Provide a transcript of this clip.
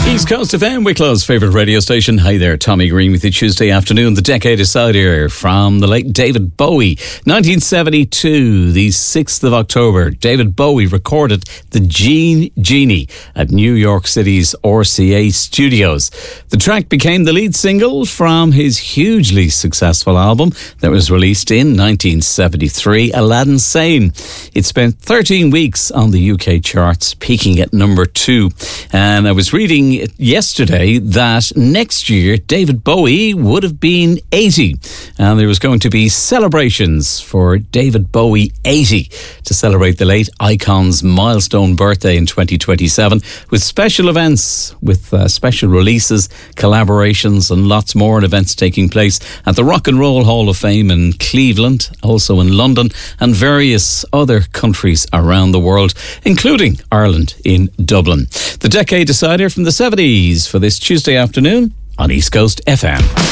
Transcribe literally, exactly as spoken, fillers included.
East Coast F M, Wicklow's favourite radio station. Hi there, Tommy Green with you Tuesday afternoon. The Decade Decider from the late David Bowie. nineteen seventy-two, the sixth of October, David Bowie recorded The Gene Genie at New York City's R C A Studios. The track became the lead single from his hugely successful album that was released in nineteen seventy-three, Aladdin Sane. It spent thirteen weeks on the U K charts, peaking at number two. And I was reading yesterday that next year David Bowie would have been eighty, and there was going to be celebrations for David Bowie eighty to celebrate the late icon's milestone birthday in twenty twenty-seven, with special events, with uh, special releases, collaborations and lots more, and events taking place at the Rock and Roll Hall of Fame in Cleveland, also in London and various other countries around the world, including Ireland in Dublin. The Decade Decider from the seventies for this Tuesday afternoon on East Coast F M.